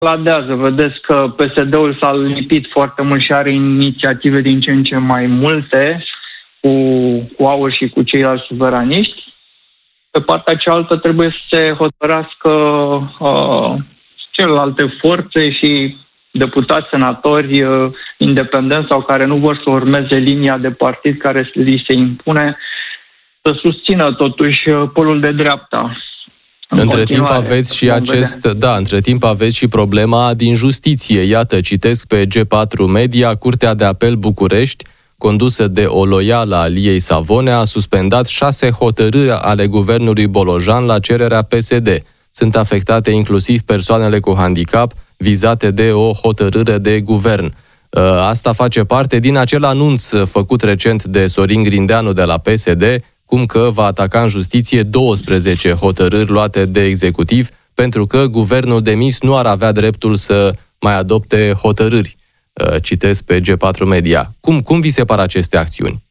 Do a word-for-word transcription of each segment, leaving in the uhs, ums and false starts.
Ladează. Vedeți că P S D-ul s-a lipit foarte mult și are inițiative din ce în ce mai multe cu, cu AUR și cu ceilalți suveraniști. Pe partea cealaltă trebuie să se hotărască uh, celelalte forțe și deputați, senatori uh, independenți sau care nu vor să urmeze linia de partid care li se impune, să susțină totuși polul de dreapta. În între timp aveți și acest, da, între timp aveți și problema din justiție. Iată, citesc pe G patru Media, Curtea de Apel București, condusă de o loială a Liei Savone, a suspendat șase hotărâri ale guvernului Bolojan la cererea P S D. Sunt afectate inclusiv persoanele cu handicap vizate de o hotărâre de guvern. Asta face parte din acel anunț făcut recent de Sorin Grindeanu de la P S D, cum că va ataca în justiție douăsprezece hotărâri luate de executiv, pentru că guvernul demis nu ar avea dreptul să mai adopte hotărâri. Citesc pe G patru Media. Cum, cum vi se par aceste acțiuni?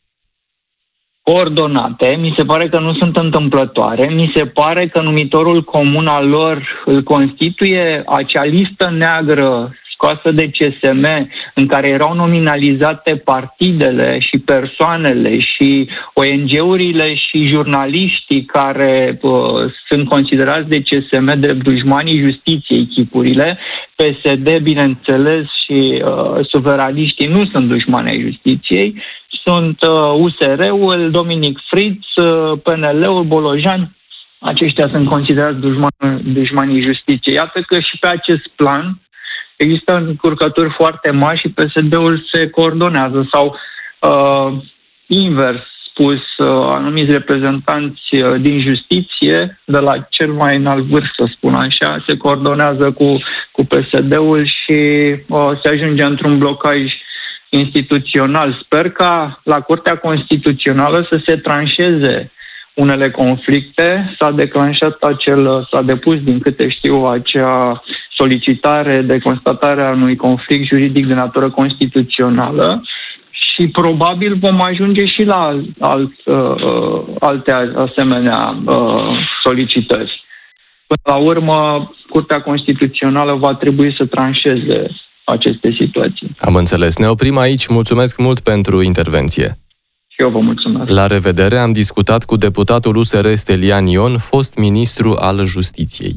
Coordonate, mi se pare că nu sunt întâmplătoare, mi se pare că numitorul comun al lor îl constituie acea listă neagră scoasă de C S M, în care erau nominalizate partidele și persoanele și O N G-urile și jurnaliștii care uh, sunt considerați de C S M de dușmanii justiției, chipurile. P S D, bineînțeles, și uh, suveraniștii nu sunt dușmani ai justiției, sunt uh, U S R-ul, Dominic Fritz, uh, P N L-ul, Bolojan. Aceștia sunt considerați dușmani, dușmanii justiției. Iată că și pe acest plan există încurcături foarte mari și P S D-ul se coordonează sau uh, invers spus, uh, anumiți reprezentanți uh, din justiție, de la cel mai înalt vârf, să spun așa, se coordonează cu, cu P S D-ul și uh, se ajunge într-un blocaj instituțional. Sper ca la Curtea Constituțională să se tranșeze unele conflicte. S-a declanșat acel, s-a depus, din câte știu, acea solicitare de constatare a unui conflict juridic de natură constituțională și probabil vom ajunge și la alt, uh, alte asemenea uh, solicitări. Până la urmă, Curtea Constituțională va trebui să tranșeze aceste situații. Am înțeles. Ne oprim aici. Mulțumesc mult pentru intervenție. Eu vă mulțumesc. La revedere, am discutat cu deputatul U S R Stelian Ion, fost ministru al Justiției.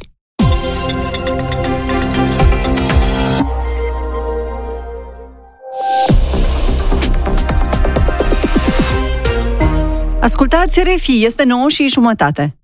Ascultați R F I, este nouă și jumătate.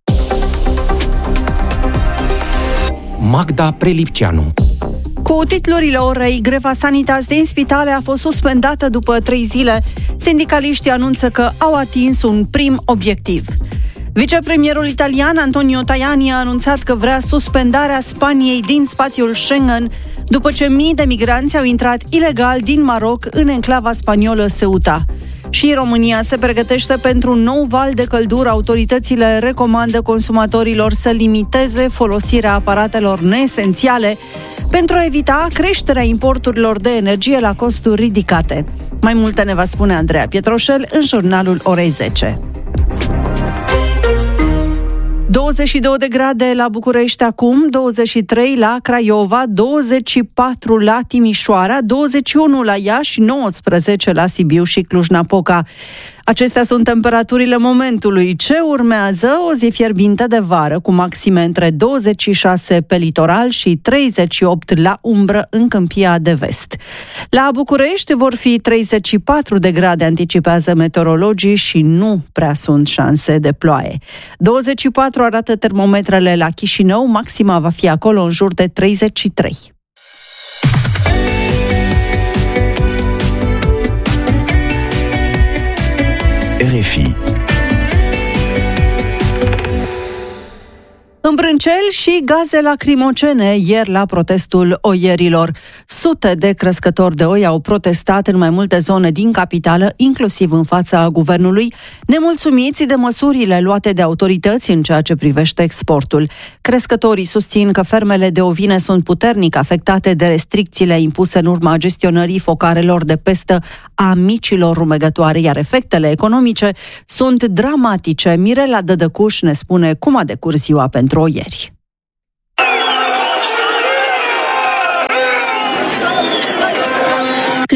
Magda Prelipceanu. Cu titlurile orei, greva Sanitas din spitale a fost suspendată după trei zile. Sindicaliștii anunță că au atins un prim obiectiv. Vicepremierul italian Antonio Tajani a anunțat că vrea suspendarea Spaniei din spațiul Schengen după ce mii de migranți au intrat ilegal din Maroc în enclava spaniolă Ceuta. Și România se pregătește pentru un nou val de căldură. Autoritățile recomandă consumatorilor să limiteze folosirea aparatelor neesențiale pentru a evita creșterea importurilor de energie la costuri ridicate. Mai multe ne va spune Andreea Pietroșel în jurnalul orei zece. douăzeci și două de grade la București acum, douăzeci și trei la Craiova, douăzeci și patru la Timișoara, douăzeci și unu la Iași, nouăsprezece la Sibiu și Cluj-Napoca. Acestea sunt temperaturile momentului. Ce urmează? O zi fierbinte de vară, cu maxime între douăzeci și șase pe litoral și treizeci și opt la umbră în Câmpia de Vest. La București vor fi treizeci și patru de grade, anticipează meteorologii, și nu prea sunt șanse de ploaie. douăzeci și patru arată termometrele la Chișinău, maxima va fi acolo în jur de treizeci și trei. R F I. Îmbrânceli și gaze lacrimogene ieri la protestul oierilor. Sute de crescători de oi au protestat în mai multe zone din capitală, inclusiv în fața guvernului, nemulțumiți de măsurile luate de autorități în ceea ce privește exportul. Crescătorii susțin că fermele de ovine sunt puternic afectate de restricțiile impuse în urma gestionării focarelor de pestă a micilor rumegătoare, iar efectele economice sunt dramatice. Mirela Dădăcuș ne spune cum a decurs ziua pentru oieri.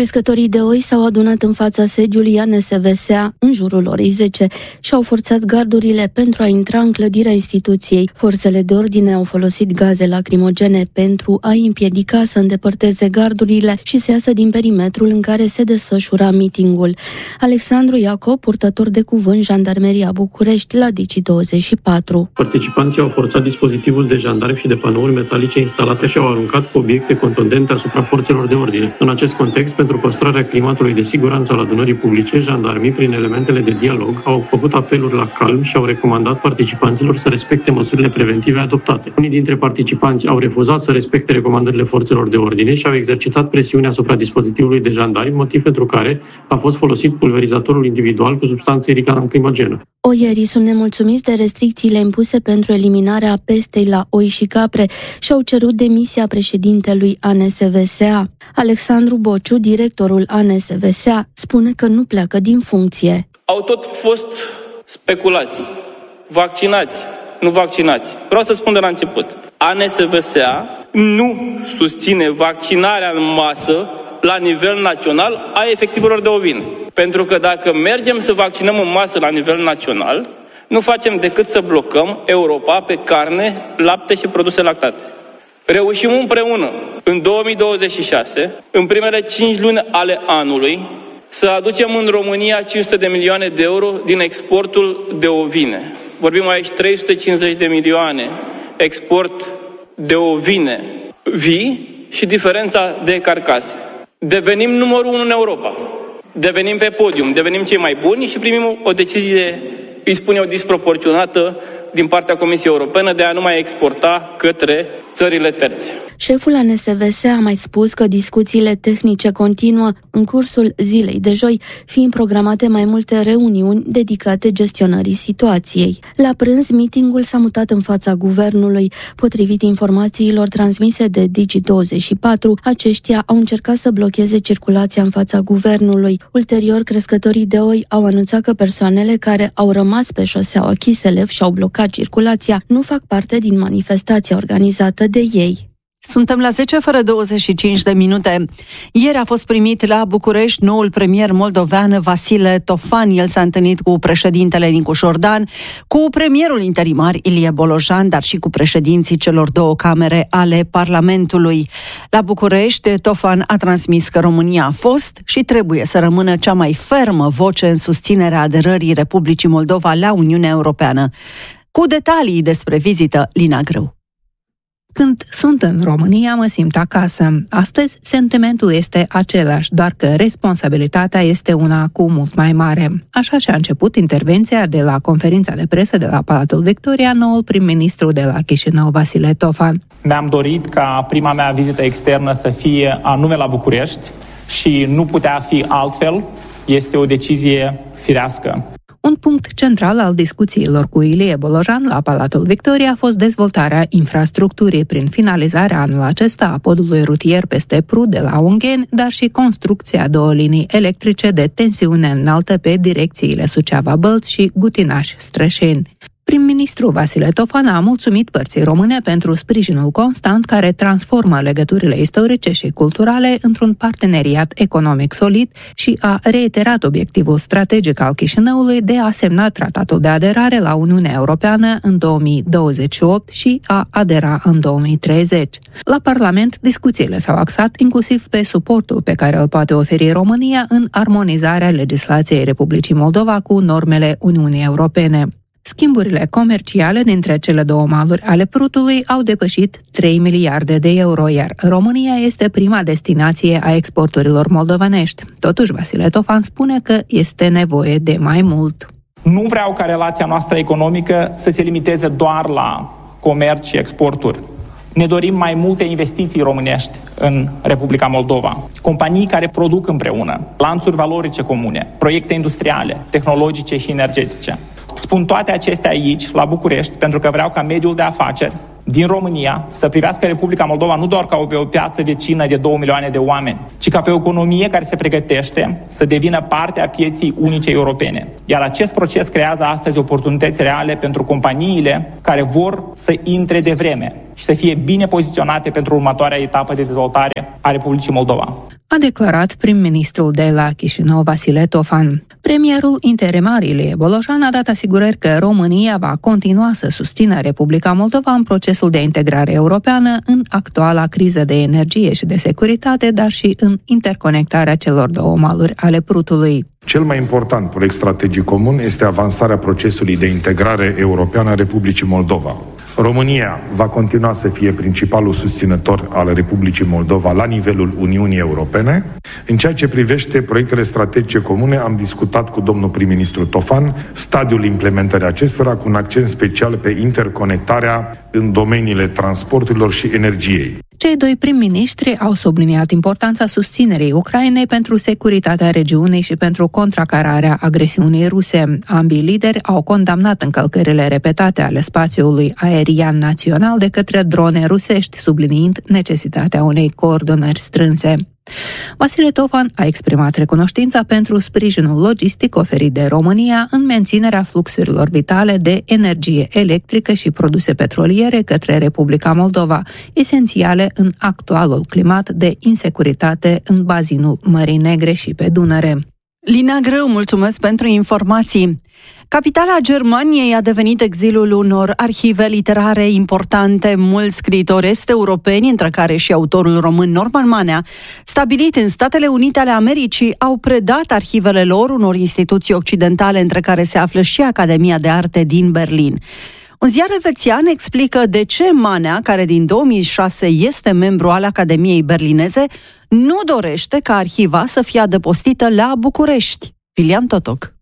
Crescătorii de oi s-au adunat în fața sediului A N S V S A în jurul orei zece și au forțat gardurile pentru a intra în clădirea instituției. Forțele de ordine au folosit gaze lacrimogene pentru a împiedica să îndepărteze gardurile și să iasă din perimetrul în care se desfășura mitingul. Alexandru Iacob, purtător de cuvânt Jandarmeria București la Digi douăzeci și patru. Participanții au forțat dispozitivul de jandarmi și de panouri metalice instalate și au aruncat cu obiecte contundente asupra forțelor de ordine. În acest context, pentru păstrarea climatului de siguranță al adunării publice, jandarmii, prin elementele de dialog, au făcut apeluri la calm și au recomandat participanților să respecte măsurile preventive adoptate. Unii dintre participanți au refuzat să respecte recomandările forțelor de ordine și au exercitat presiune asupra dispozitivului de jandarmi, motiv pentru care a fost folosit pulverizatorul individual cu substanță lacrimogeno. Oierii sunt nemulțumiți de restricțiile impuse pentru eliminarea pestei la oi și capre și au cerut demisia președintelui A N S V S A. Alexandru Bociu, directorul A N S V S A, spune că nu pleacă din funcție. Au tot fost speculații. Vaccinați, nu vaccinați. Vreau să spun de la început. A N S V S A nu susține vaccinarea în masă la nivel național a efectivelor de ovine. Pentru că dacă mergem să vaccinăm în masă la nivel național, nu facem decât să blocăm Europa pe carne, lapte și produse lactate. Reușim împreună, în două mii douăzeci și șase, în primele cinci luni ale anului, să aducem în România cinci sute de milioane de euro din exportul de ovine. Vorbim aici trei sute cincizeci de milioane export de ovine vii și diferența de carcase. Devenim numărul unu în Europa. Devenim pe podium, devenim cei mai buni și primim o decizie, îi spun eu, disproporționată din partea Comisiei Europene de a nu mai exporta către țările terțe. Șeful A N S V S A a mai spus că discuțiile tehnice continuă în cursul zilei de joi, fiind programate mai multe reuniuni dedicate gestionării situației. La prânz, mitingul s-a mutat în fața guvernului. Potrivit informațiilor transmise de Digi douăzeci și patru, aceștia au încercat să blocheze circulația în fața guvernului. Ulterior, crescătorii de oi au anunțat că persoanele care au rămas pe șoseaua Chiselev și au blocat circulația nu fac parte din manifestația organizată de ei. Suntem la zece fără douăzeci și cinci de minute. Ieri a fost primit la București noul premier moldovean Vasile Tofan. El s-a întâlnit cu președintele Nicu Șordan, cu premierul interimar Ilie Bolojan, dar și cu președinții celor două camere ale Parlamentului. La București, Tofan a transmis că România a fost și trebuie să rămână cea mai fermă voce în susținerea aderării Republicii Moldova la Uniunea Europeană. Cu detalii despre vizită, Lina Grâu. Când sunt în România, mă simt acasă. Astăzi, sentimentul este același, doar că responsabilitatea este una cu mult mai mare. Așa și-a început intervenția de la conferința de presă de la Palatul Victoria, noul prim-ministru de la Chișinău, Vasile Tofan. Mi-am dorit ca prima mea vizită externă să fie anume la București și nu putea fi altfel. Este o decizie firească. Un punct central al discuțiilor cu Ilie Bolojan la Palatul Victoria a fost dezvoltarea infrastructurii prin finalizarea anul acesta a podului rutier peste Prut de la Ungheni, dar și construcția două linii electrice de tensiune înaltă pe direcțiile Suceava-Bălți și Gutinaș-Strășeni. Prim-ministru Vasile Tofan a mulțumit părții române pentru sprijinul constant care transformă legăturile istorice și culturale într-un parteneriat economic solid și a reiterat obiectivul strategic al Chișinăului de a semna tratatul de aderare la Uniunea Europeană în două mii douăzeci și opt și a adera în două mii treizeci. La Parlament, discuțiile s-au axat inclusiv pe suportul pe care îl poate oferi România în armonizarea legislației Republicii Moldova cu normele Uniunii Europene. Schimburile comerciale dintre cele două maluri ale Prutului au depășit trei miliarde de euro, iar România este prima destinație a exporturilor moldovenești. Totuși, Vasile Tofan spune că este nevoie de mai mult. Nu vreau ca relația noastră economică să se limiteze doar la comerț și exporturi. Ne dorim mai multe investiții românești în Republica Moldova. Companii care produc împreună, lanțuri valorice comune, proiecte industriale, tehnologice și energetice. Spun toate acestea aici, la București, pentru că vreau ca mediul de afaceri din România să privească Republica Moldova nu doar ca pe o piață vecină de două milioane de oameni, ci ca pe o economie care se pregătește să devină parte a pieții unice europene. Iar acest proces creează astăzi oportunități reale pentru companiile care vor să intre de vreme și să fie bine poziționate pentru următoarea etapă de dezvoltare a Republicii Moldova. a declarat prim-ministrul de la Chișinău, Vasile Tofan. Premierul interimar Ilie Bolojan a dat asigurări că România va continua să susțină Republica Moldova în procesul de integrare europeană, în actuala criză de energie și de securitate, dar și în interconectarea celor două maluri ale Prutului. Cel mai important proiect strategic comun este avansarea procesului de integrare europeană a Republicii Moldova. România va continua să fie principalul susținător al Republicii Moldova la nivelul Uniunii Europene. În ceea ce privește proiectele strategice comune, am discutat cu domnul prim-ministru Tofan stadiul implementării acestora, cu un accent special pe interconectarea în domeniile transporturilor și energiei. Cei doi prim-ministri au subliniat importanța susținerii Ucrainei pentru securitatea regiunii și pentru contracararea agresiunii ruse. Ambii lideri au condamnat încălcările repetate ale spațiului aerian național de către drone rusești, subliniind necesitatea unei coordonări strânse. Vasile Tofan a exprimat recunoștința pentru sprijinul logistic oferit de România în menținerea fluxurilor vitale de energie electrică și produse petroliere către Republica Moldova, esențiale în actualul climat de insecuritate în bazinul Mării Negre și pe Dunăre. Lina Greu, mulțumesc pentru informații. Capitala Germaniei a devenit exilul unor arhive literare importante. Mulți scriitori est-europeni, între care și autorul român Norman Manea, stabilit în Statele Unite ale Americii, au predat arhivele lor unor instituții occidentale, între care se află și Academia de Arte din Berlin. Un ziar elvețian explică de ce Manea, care din două mii șase este membru al Academiei Berlineze, nu dorește ca arhiva să fie adăpostită la București. Filian Totoc.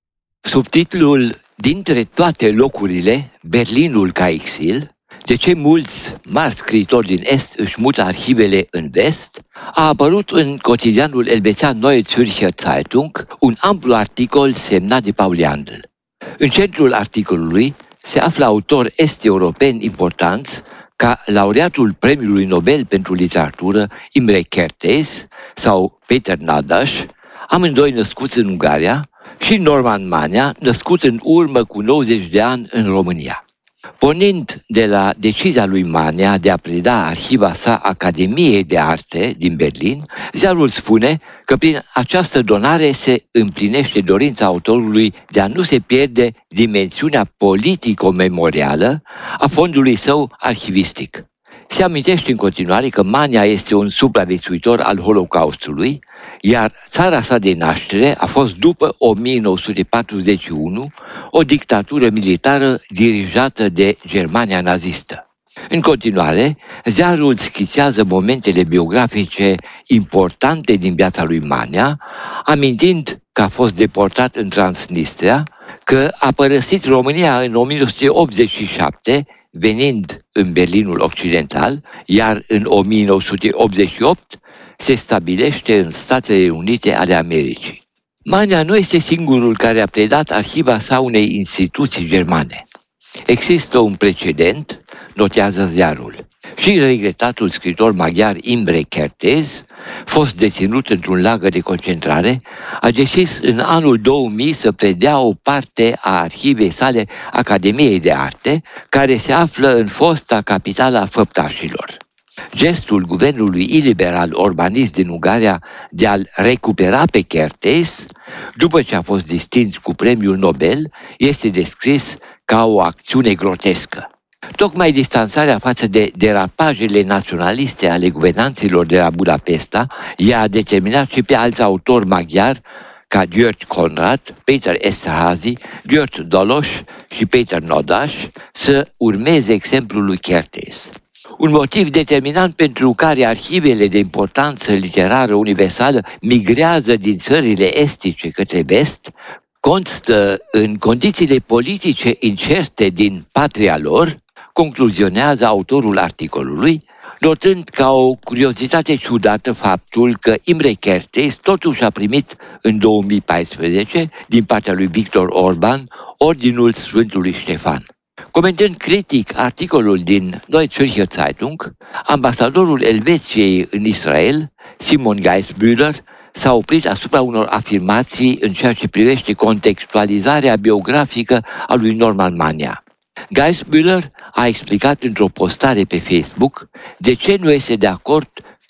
Subtitlul "Dintre toate locurile, Berlinul ca exil, de ce mulți mari scriitori din Est își mută arhivele în Vest", a apărut în cotidianul elvețian Neue Zürcher Zeitung un amplu articol semnat de Paul Jandl. În centrul articolului se află autori est-europeni importanți ca laureatul Premiului Nobel pentru Literatură Imre Kertész sau Peter Nadaș, amândoi născuți în Ungaria, și Norman Manea, născut în urmă cu nouăzeci de ani în România. Pornind de la decizia lui Manea de a preda arhiva sa Academiei de Arte din Berlin, ziarul spune că prin această donare se împlinește dorința autorului de a nu se pierde dimensiunea politico-memorială a fondului său arhivistic. Se amintește în continuare că Manea este un supraviețuitor al Holocaustului, iar țara sa de naștere a fost după o mie nouă sute patruzeci și unu o dictatură militară dirijată de Germania nazistă. În continuare, ziarul schițează momentele biografice importante din viața lui Manea, amintind că a fost deportat în Transnistria, că a părăsit România în o mie nouă sute optzeci și șapte, venind în Berlinul Occidental, iar în o mie nouă sute optzeci și opt se stabilește în Statele Unite ale Americii. Manea nu este singurul care a predat arhiva sa unei instituții germane. Există un precedent, notează ziarul. Și regretatul scriitor maghiar Imre Kertész, fost deținut într-un lagăr de concentrare, a decis în anul două mii să predea o parte a arhivei sale Academiei de Arte, care se află în fosta capitală a făptașilor. Gestul guvernului iliberal orbanist din Ungaria de a-l recupera pe Kertész, după ce a fost distins cu premiul Nobel, este descris ca o acțiune grotescă. Tocmai distanțarea față de derapajele naționaliste ale guvernanților de la Budapesta i-a determinat și pe alți autori maghiari ca György Conrad, Péter Esterházy, György Doloș și Péter Nadaș să urmeze exemplul lui Kertész. Un motiv determinant pentru care arhivele de importanță literară universală migrează din țările estice către vest constă în condițiile politice incerte din patria lor, concluzionează autorul articolului, notând ca o curiozitate ciudată faptul că Imre Kertész totuși a primit în două mii paisprezece, din partea lui Viktor Orban, Ordinul Sfântului Ștefan. Comentând critic articolul din Neue Zürcher Zeitung, ambasadorul Elveției în Israel, Simon Geisbühler, s-a oprit asupra unor afirmații în ceea ce privește contextualizarea biografică a lui Norman Manea. Geisbühler a explicat într-o postare pe Facebook de ce nu este de acord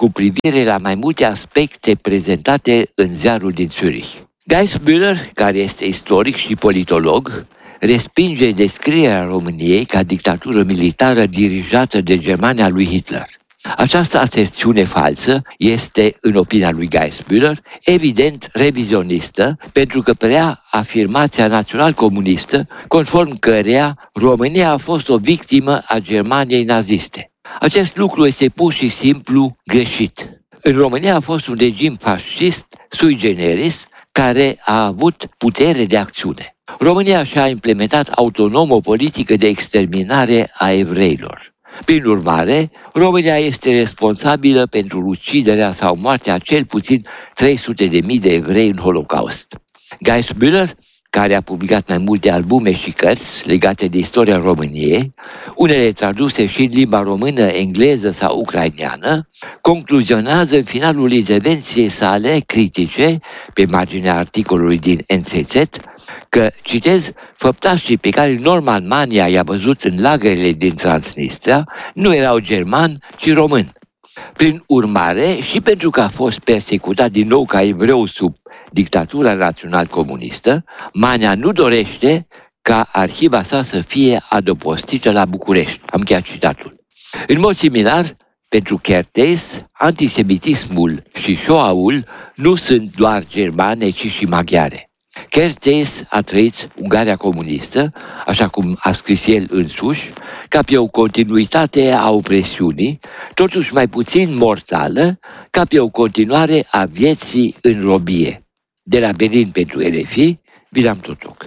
cu privire la mai multe aspecte prezentate în ziarul din Zurich. Geiss Müller, care este istoric și politolog, respinge descrierea României ca dictatură militară dirijată de Germania lui Hitler. Această aserțiune falsă este, în opinia lui Geiss Müller, evident revizionistă, pentru că prea afirmația național-comunistă, conform căreia România a fost o victimă a Germaniei naziste. Acest lucru este pur și simplu greșit. În România a fost un regim fascist sui generis care a avut putere de acțiune. România și-a implementat autonom o politică de exterminare a evreilor. Prin urmare, România este responsabilă pentru uciderea sau moartea cel puțin trei sute de mii de evrei în Holocaust. Geiss Müller, care a publicat mai multe albume și cărți legate de istoria României, unele traduse și în limba română, engleză sau ucraineană, concluzionează în finalul intervenției sale critice, pe marginea articolului din N Z Z, că, citez, făptașii pe care Norman Mania i-a văzut în lagările din Transnistria nu erau germani, ci români. Prin urmare, și pentru că a fost persecutat din nou ca evreu sub dictatura național-comunistă, Mania nu dorește ca arhiva sa să fie adăpostită la București. Am încheiat citatul. În mod similar, pentru Kertész, antisemitismul și Shoah-ul nu sunt doar germane, ci și maghiare. Kertész a trăit Ungaria comunistă, așa cum a scris el însuși, ca pe o continuitate a opresiunii, totuși mai puțin mortală, ca pe o continuare a vieții în robie. De la Berlin pentru R F I, William Totoc.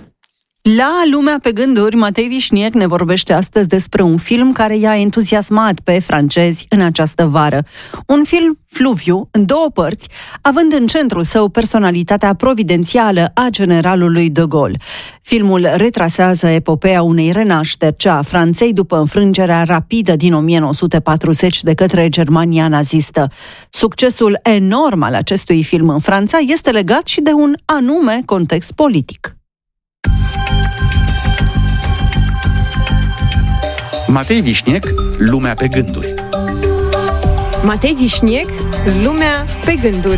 La Lumea pe gânduri, Matei Vișniec ne vorbește astăzi despre un film care i-a entuziasmat pe francezi în această vară. Un film fluviu, în două părți, având în centrul său personalitatea providențială a generalului de Gaulle. Filmul retrasează epopeea unei renașteri, cea a Franței, după înfrângerea rapidă din o mie nouă sute patruzeci de către Germania nazistă. Succesul enorm al acestui film în Franța este legat și de un anume context politic. Matei Vișniec, Lumea pe gânduri. Matei Vișniec, Lumea pe gânduri.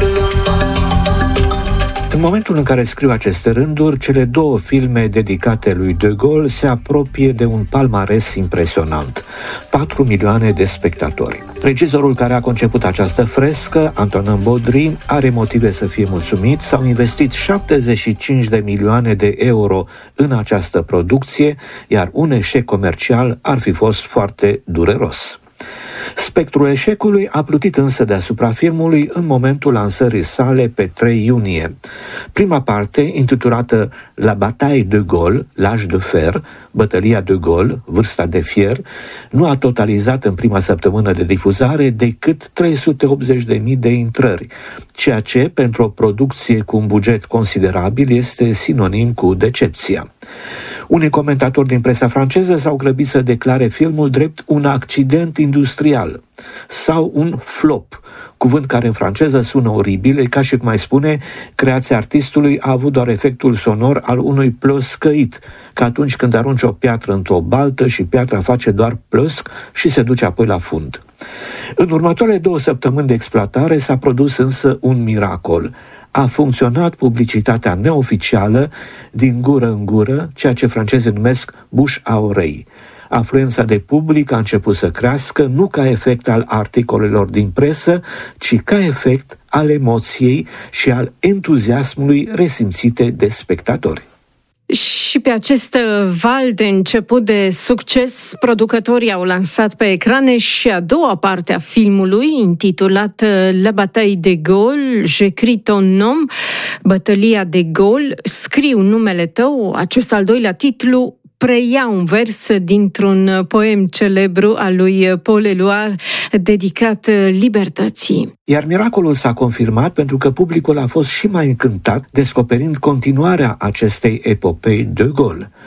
În momentul în care scriu aceste rânduri, cele două filme dedicate lui de Gaulle se apropie de un palmares impresionant. patru milioane de spectatori. Regizorul care a conceput această frescă, Antonin Baudry, are motive să fie mulțumit. S-au investit șaptezeci și cinci de milioane de euro în această producție, iar un eșec comercial ar fi fost foarte dureros. Spectrul eșecului a plutit însă deasupra filmului în momentul lansării sale pe trei iunie. Prima parte, intitulată La bataille de Gaulle, l'âge de fer, bătălia de Gaulle, vârsta de fier, nu a totalizat în prima săptămână de difuzare decât trei sute optzeci de mii de intrări, ceea ce, pentru o producție cu un buget considerabil, este sinonim cu decepția. Unii comentatori din presa franceză s-au grăbit să declare filmul drept un accident industrial sau un flop, cuvânt care în franceză sună oribil, e ca și cum mai spune, creația artistului a avut doar efectul sonor al unui ploscăit, ca atunci când arunci o piatră într-o baltă și piatra face doar plosc și se duce apoi la fund. În următoarele două săptămâni de exploatare s-a produs însă un miracol. A funcționat publicitatea neoficială din gură în gură, ceea ce francezii numesc bouche à oreille. Afluența de public a început să crească nu ca efect al articolelor din presă, ci ca efect al emoției și al entuziasmului resimțite de spectatori. Și pe acest val de început de succes, producătorii au lansat pe ecrane și a doua parte a filmului, intitulată La bataille de Gaulle, j'écris ton nom, bătălia de Gaulle, scriu numele tău. Acest al doilea titlu preia un vers dintr-un poem celebru al lui Paul Éluard dedicat libertății. Iar miracolul s-a confirmat pentru că publicul a fost și mai încântat descoperind continuarea acestei epopei de Gaulle.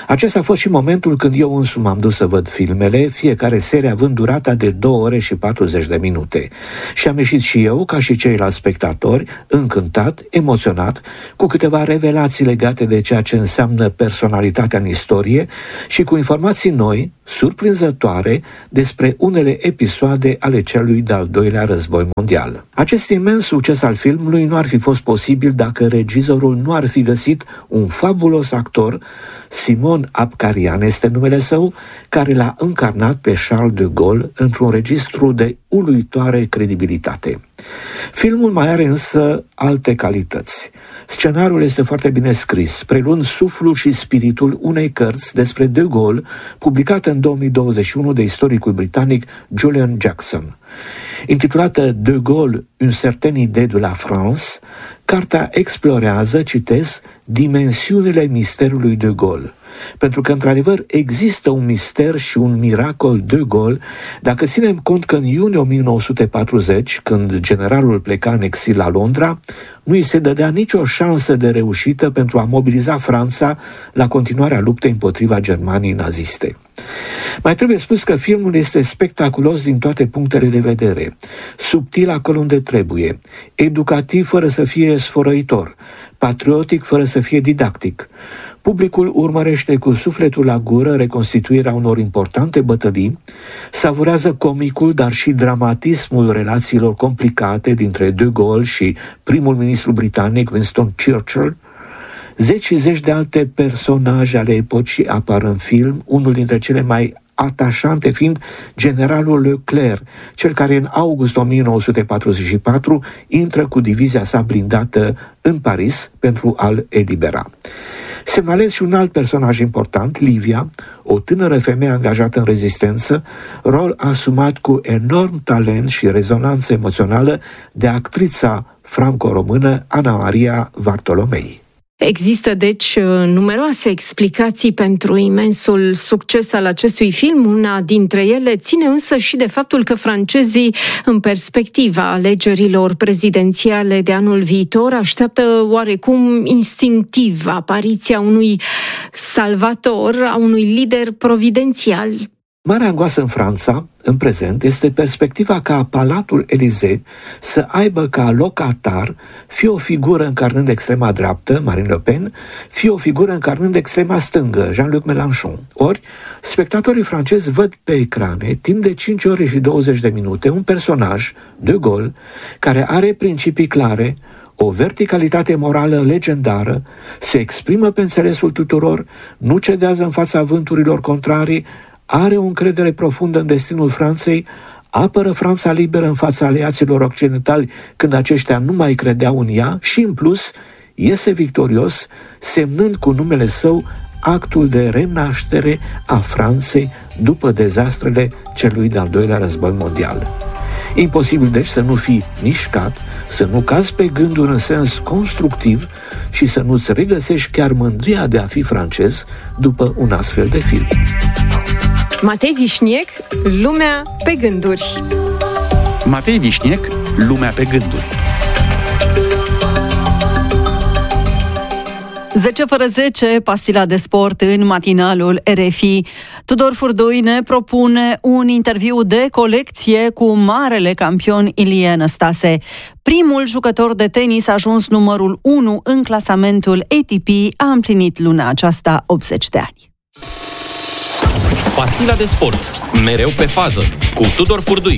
Acesta a fost și momentul când eu însumi m-am dus să văd filmele, fiecare serie având durata de două ore și patruzeci de minute. Și am ieșit și eu, ca și ceilalți spectatori, încântat, emoționat, cu câteva revelații legate de ceea ce înseamnă personalitatea în istorie și cu informații noi, surprinzătoare, despre unele episoade ale celui de-al doilea război mondial. Acest imens succes al filmului nu ar fi fost posibil dacă regizorul nu ar fi găsit un fabulos actor, Simon Abkarian este numele său, care l-a încarnat pe Charles de Gaulle într-un registru de uluitoare credibilitate. Filmul mai are însă alte calități. Scenariul este foarte bine scris, preluând suflul și spiritul unei cărți despre de Gaulle, publicată în două mii douăzeci și unu de istoricul britanic Julian Jackson. Intitulată De Gaulle, une certaine idée de la France, cartea explorează, citez, dimensiunile misterului de Gaulle. Pentru că, într-adevăr, există un mister și un miracol de Gaulle, dacă ținem cont că în iunie o mie nouă sute patruzeci, când generalul pleca în exil la Londra, nu îi se dădea nicio șansă de reușită pentru a mobiliza Franța la continuarea luptei împotriva Germaniei naziste. Mai trebuie spus că filmul este spectaculos din toate punctele de vedere, subtil acolo unde trebuie, educativ fără să fie sfărăitor, patriotic fără să fie didactic. Publicul urmărește cu sufletul la gură reconstituirea unor importante bătălii, savurează comicul, dar și dramatismul relațiilor complicate dintre de Gaulle și primul ministru britanic Winston Churchill. Zeci și zeci de alte personaje ale epocii apar în film, unul dintre cele mai atașante fiind generalul Leclerc, cel care în august o mie nouă sute patruzeci și patru intră cu divizia sa blindată în Paris pentru a-l elibera. Semnalez și un alt personaj important, Livia, o tânără femeie angajată în rezistență, rol asumat cu enorm talent și rezonanță emoțională de actrița franco-română Ana Maria Vartolomei. Există, deci, numeroase explicații pentru imensul succes al acestui film. Una dintre ele ține însă și de faptul că francezii, în perspectiva alegerilor prezidențiale de anul viitor, așteaptă oarecum instinctiv apariția unui salvator, a unui lider providențial. Marea angoasă în Franța, în prezent, este perspectiva ca Palatul Elysée să aibă ca locatar fie o figură încarnând extrema dreaptă, Marine Le Pen, fie o figură încarnând extrema stângă, Jean-Luc Mélenchon. Ori, spectatorii francezi văd pe ecrane, timp de cinci ore și douăzeci de minute, un personaj, de Gaulle, care are principii clare, o verticalitate morală legendară, se exprimă pe înțelesul tuturor, nu cedează în fața vânturilor contrarii, are o încredere profundă în destinul Franței, apără Franța liberă în fața aliaților occidentali când aceștia nu mai credeau în ea și, în plus, iese victorios, semnând cu numele său actul de renaștere a Franței după dezastrele celui de-al doilea război mondial. Imposibil, deci, să nu fii mișcat, să nu cazi pe gânduri în sens constructiv și să nu-ți regăsești chiar mândria de a fi francez după un astfel de film. Matei Vișniec, Lumea pe gânduri. Matei Vișniec, Lumea pe gânduri. zece fără zece, pastila de sport în matinalul R F I. Tudor Furdui ne propune un interviu de colecție cu marele campion Ilie Năstase. Primul jucător de tenis a ajuns numărul unu în clasamentul A T P, a împlinit luna aceasta optzeci de ani. Pastila de sport, mereu pe fază, cu Tudor Furdui.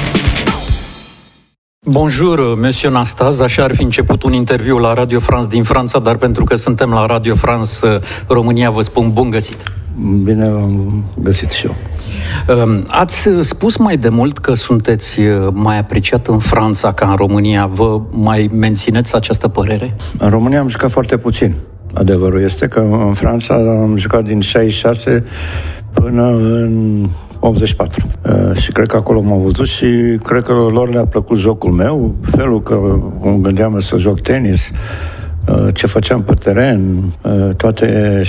Bonjour, monsieur Nastase, așa ar fi început un interviu la Radio France din Franța, dar pentru că suntem la Radio France România, vă spun bun găsit. Bine am găsit și eu. Ați spus mai de mult că sunteți mai apreciat în Franța ca în România. Vă mai mențineți această părere? În România am jucat foarte puțin. Adevărul este că în Franța am jucat din șaizeci și șase până în optzeci și patru. Uh, și cred că acolo m-au văzut și cred că lor le-a plăcut jocul meu, felul că îmi gândeam să joc tenis, uh, ce făceam pe teren, uh, toate...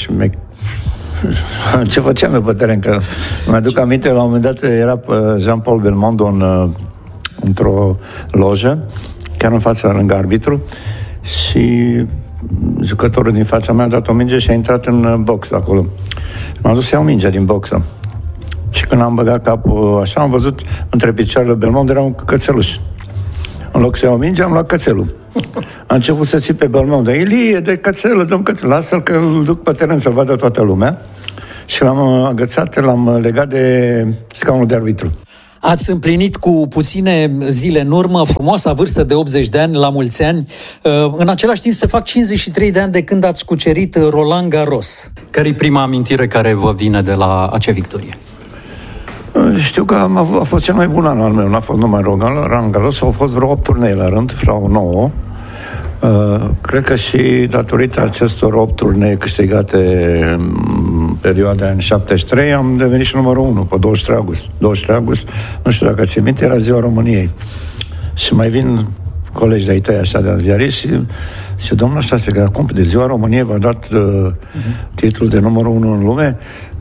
ce făceam eu pe teren, că mi-aduc aminte, la un moment dat era Jean-Paul Belmondo în, uh, într-o lojă, chiar în fața, lângă arbitru, și jucătorul din fața mea a dat o minge și a intrat în box acolo. M-am dus să iau mingea din boxă. Și când am băgat capul așa, am văzut între picioarele Belmondo era un cățeluș. În loc să iau mingea, am luat cățelul. A început să țipe Belmondo. Ilie, de cățelul, dăm cățelul. Lasă-l că îl duc pe teren să-l vadă toată lumea. Și l-am agățat, l-am legat de scaunul de arbitru. Ați împlinit cu puține zile în urmă frumoasa vârstă de optzeci de ani, la mulți ani. În același timp se fac cincizeci și trei de ani de când ați cucerit Roland Garros. Care e prima amintire care vă vine de la acea victorie? Știu că am avut, a fost cel mai bun an al meu, n-a fost numai Roland Garros, au fost vreo opt turnee la rând, sau nouă. Uh, cred că și datorită acestor opt turnee câștigate în perioada în șaptezeci și trei am devenit și numărul unu pe douăzeci și trei august. douăzeci și trei august, nu știu dacă ți minte, era ziua României. Și mai vin colegi de-ai tăi așa de ziariști și și domnul ăsta se că acum de ziua României v-a dat uh, uh-huh. titlul de numărul unu în lume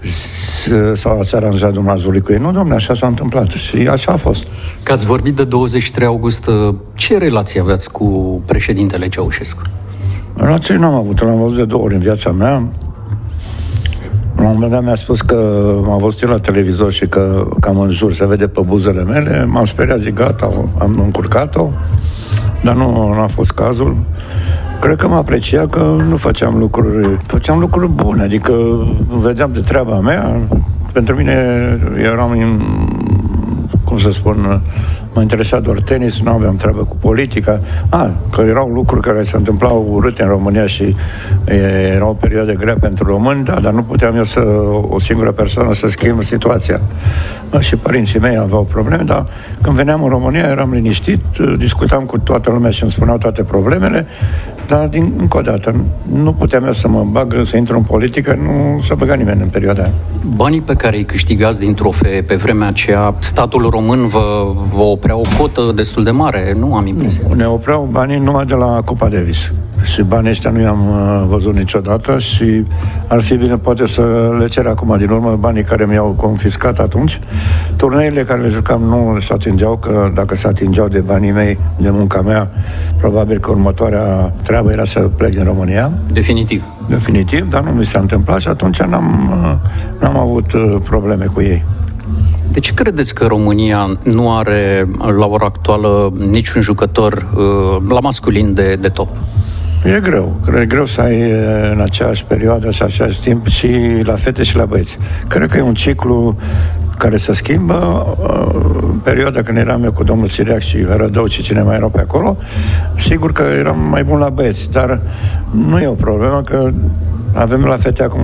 sau ați aranjat dumneavoastră cu ei? Nu, domnule, așa s-a întâmplat și așa a fost. Că ați vorbit de douăzeci și trei august, ce relație aveați cu președintele Ceaușescu? Relație nu am avut, l-am văzut de două ori în viața mea. La un moment dat mi-a spus că m-a văzut eu la televizor și că cam în jur se vede pe buzele mele. M-am speriat, zic gata, am încurcat-o, dar nu, nu a fost cazul. Cred că mă aprecia că nu făceam lucruri, făceam lucruri bune, adică vedeam de treaba mea. Pentru mine eram, în, cum să spun, mă interesa doar tenis, nu aveam treabă cu politica. A, că erau lucruri care se întâmplau urâte în România și era o perioadă grea pentru români, da, dar nu puteam eu să, o singură persoană să schimb situația. Și părinții mei aveau probleme, dar când veneam în România eram liniștit, discutam cu toată lumea și îmi spuneau toate problemele, dar, din, încă o dată, nu puteam eu să mă bag, să intru în politică, nu s-a băgat nimeni în perioada aia. Banii pe care îi câștigați din trofee pe vremea aceea, statul român vă, vă oprea o cotă destul de mare, nu am impresia? Ne opreau banii numai de la Cupa Davis. Și banii ăștia nu i-am văzut niciodată și ar fi bine poate să le cer acum din urmă banii care mi-au confiscat atunci. Turneile care le jucam nu se atingeau, că dacă se atingeau de banii mei, de munca mea, probabil că următoarea treabă era să plec din România. Definitiv. Definitiv, dar nu mi s-a întâmplat și atunci n-am, n-am avut probleme cu ei. De ce credeți că România nu are la ora actuală niciun jucător la masculin de, de top? E greu. E greu să ai în aceeași perioadă și același timp și la fete și la băieți. Cred că e un ciclu care se schimbă. În perioada când eram eu cu domnul Țiriac și Rădău și cine mai erau pe acolo, sigur că eram mai bun la băieți, dar nu e o problemă că avem la fete acum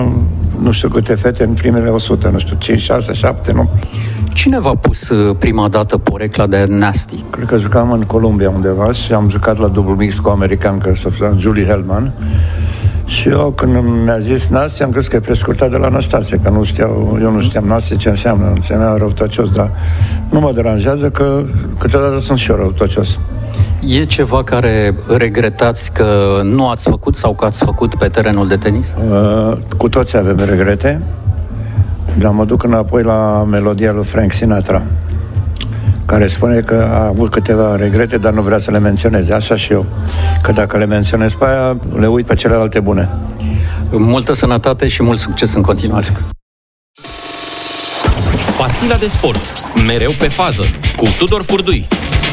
nu știu câte fete în primele o sută, nu știu, cinci, șase, șapte, nu? Cine v-a pus prima dată porecla de Nasty? Cred că jucam în Columbia undeva și am jucat la dublu mix cu o americancă, Julie Hellman. Și eu, când mi-a zis Nasty, am crezut că e prescurtat de la Anastasie, că nu știau, eu nu știam Nasty ce înseamnă, înseamnă răutăcios, dar nu mă deranjează că câteodată sunt și eu răutăcios. E ceva care regretați că nu ați făcut sau că ați făcut pe terenul de tenis? Uh, cu toți avem regrete, dar mă duc înapoi la melodia lui Frank Sinatra, care spune că a avut câteva regrete, dar nu vrea să le menționeze. Așa și eu. Că dacă le menționez pe aia, le uit pe celelalte bune. Multă sănătate și mult succes în continuare. Pastila de sport. Mereu pe fază. Cu Tudor Furdui.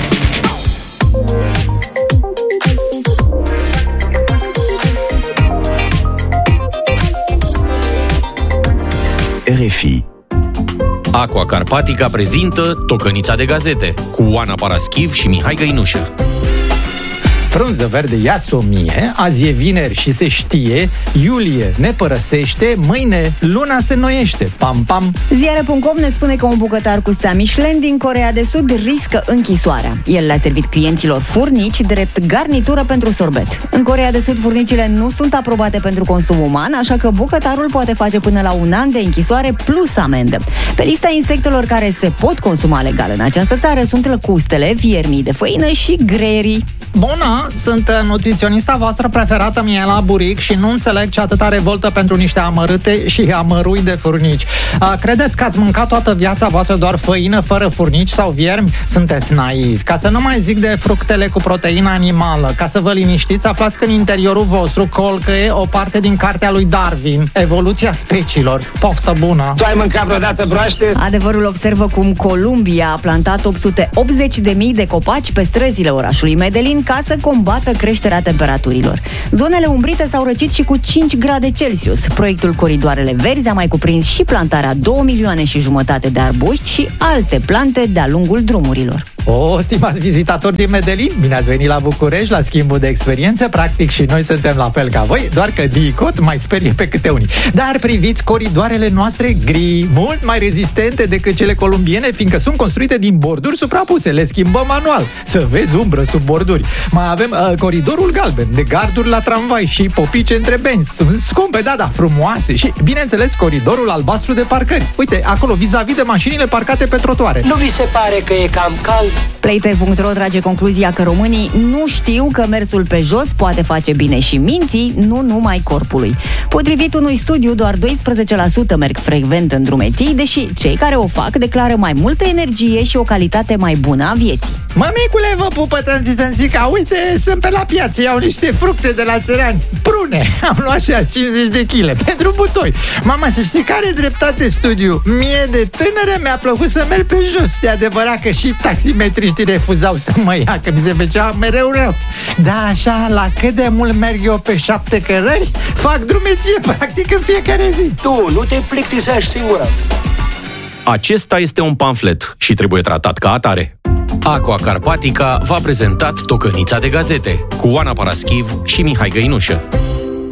R F I. Aqua Carpatica prezintă Tocănița de gazete cu Oana Paraschiv și Mihai Găinușă. Frunză verde, ia-ți o mie, azi e vineri și se știe, iulie ne părăsește, mâine luna se înnoiește. Pam, pam! Ziare punct com ne spune că un bucătar cu stea Michelin din Coreea de Sud riscă închisoarea. El le-a servit clienților furnici drept garnitură pentru sorbet. În Coreea de Sud, furnicile nu sunt aprobate pentru consum uman, așa că bucătarul poate face până la un an de închisoare plus amendă. Pe lista insectelor care se pot consuma legal în această țară sunt lăcustele, viermii de făină și greierii. Bună, sunt nutriționista voastră preferată Miela Buric și nu înțeleg ce atâta revoltă pentru niște amărâte și amărui de furnici. Credeți că ați mâncat toată viața voastră doar făină fără furnici sau viermi? Sunteți naivi. Ca să nu mai zic de fructele cu proteină animală, ca să vă liniștiți, aflați că în interiorul vostru colcăie o parte din cartea lui Darwin, Evoluția speciilor. Poftă bună! Tu ai mâncat vreodată broaște? Adevărul observă cum Columbia a plantat opt sute optzeci de mii de copaci pe străzile orașului Medellin ca să combată creșterea temperaturilor. Zonele umbrite s-au răcit și cu cinci grade Celsius. Proiectul Coridoarele Verzi a mai cuprins și plantarea două milioane și jumătate de arbuști și alte plante de-a lungul drumurilor. O, stimați vizitatori din Medellin, bine ați venit la București, la schimbul de experiențe. Practic și noi suntem la fel ca voi, doar că DICOT mai sperie pe câte unii. Dar priviți coridoarele noastre gri, mult mai rezistente decât cele columbiene, fiindcă sunt construite din borduri suprapuse. Le schimbăm manual, să vezi umbră sub borduri. Mai avem uh, coridorul galben, de garduri la tramvai și popice între benzi. Sunt scumpe, da, da, frumoase. Și, bineînțeles, coridorul albastru de parcări. Uite, acolo, vis-a-vis de mașinile parcate pe trotuare. Nu vi se pare că e cam cald? Playtech punct ro trage concluzia că românii nu știu că mersul pe jos poate face bine și minții, nu numai corpului. Potrivit unui studiu, doar doisprezece la sută merg frecvent în drumeții, deși cei care o fac declară mai multă energie și o calitate mai bună a vieții. Mămicule, vă pupă tăntică, uite, sunt pe la piață, iau niște fructe de la țărani, prune, am luat și azi cincizeci de kilograme pentru butoi. Mama, să știi că are dreptate studiu, mie de tânără mi-a plăcut să merg pe jos. E adevărat că și taximetriștii refuzau să mă ia, că mi se făcea mereu rău. Da, așa, la cât de mult merg eu pe șapte cărări, fac drumeție practic în fiecare zi. Tu, nu te plictisești singură. Acesta este un pamflet și trebuie tratat ca atare. Aqua Carpatica v-a prezentat Tocănița de Gazete cu Oana Paraschiv și Mihai Găinușă.